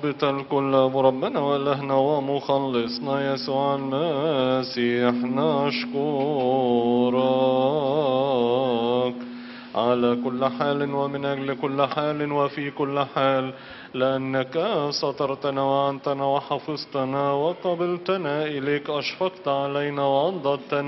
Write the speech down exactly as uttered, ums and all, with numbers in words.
ضابط الكل ربنا وإلهنا ومخلصنا يسوع المسيح نشكرك على كل حال ومن أجل كل حال وفي كل حال، لأنك سترتنا وعنتنا وحفظتنا وقبلتنا إليك، أشفقت علينا وأنضدتنا